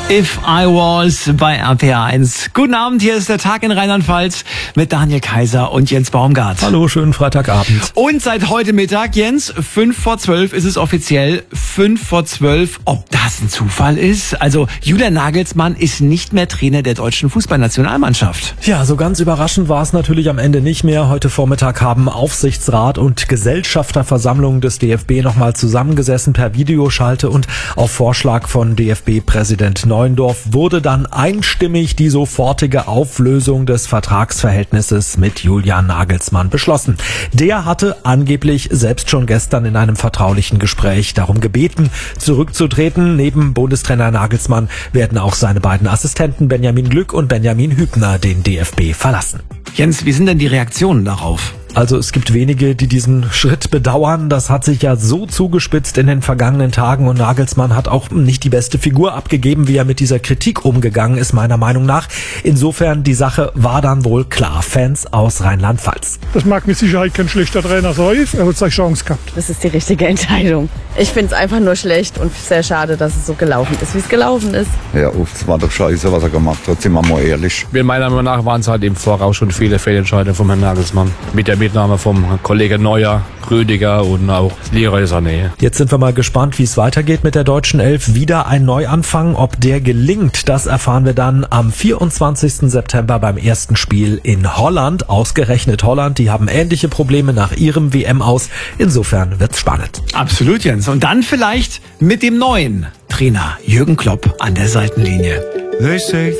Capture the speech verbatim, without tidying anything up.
If I Was bei R P R eins. Guten Abend, hier ist der Tag in Rheinland-Pfalz mit Daniel Kaiser und Jens Baumgart. Hallo, schönen Freitagabend. Und seit heute Mittag, Jens, fünf vor zwölf ist es offiziell, fünf vor zwölf. Ob das ein Zufall ist? Also Julian Nagelsmann ist nicht mehr Trainer der deutschen Fußballnationalmannschaft. Ja, so ganz überraschend war es natürlich am Ende nicht mehr. Heute Vormittag haben Aufsichtsrat und Gesellschafterversammlung des D F B nochmal zusammengesessen per Videoschalte und auf Vorschlag von D F B-Präsident Neuendorf wurde dann einstimmig die sofortige Auflösung des Vertragsverhältnisses mit Julian Nagelsmann beschlossen. Der hatte angeblich selbst schon gestern in einem vertraulichen Gespräch darum gebeten, zurückzutreten. Neben Bundestrainer Nagelsmann werden auch seine beiden Assistenten Benjamin Glück und Benjamin Hübner den D F B verlassen. Jens, wie sind denn die Reaktionen darauf? Also es gibt wenige, die diesen Schritt bedauern. Das hat sich ja so zugespitzt in den vergangenen Tagen und Nagelsmann hat auch nicht die beste Figur abgegeben, wie er mit dieser Kritik umgegangen ist, meiner Meinung nach. Insofern, die Sache war dann wohl klar. Fans aus Rheinland-Pfalz. Das mag mit Sicherheit kein schlechter Trainer sein, er hat seine Chance gehabt. Das ist die richtige Entscheidung. Ich finde es einfach nur schlecht und sehr schade, dass es so gelaufen ist, wie es gelaufen ist. Ja, es war doch scheiße, was er gemacht hat, sind wir mal ehrlich. Meiner Meinung nach waren es halt im Voraus schon viele Fehlentscheidungen vom Herrn Nagelsmann. Mit der Mitnahme vom Kollege Neuer, Rüdiger und auch Leroy Sané. Jetzt sind wir mal gespannt, wie es weitergeht mit der deutschen Elf. Wieder ein Neuanfang. Ob der gelingt, das erfahren wir dann am vierundzwanzigsten September beim ersten Spiel in Holland. Ausgerechnet Holland, die haben ähnliche Probleme nach ihrem W M-Aus. Insofern wird's spannend. Absolut, Jens. Und dann vielleicht mit dem neuen Trainer Jürgen Klopp an der Seitenlinie. They say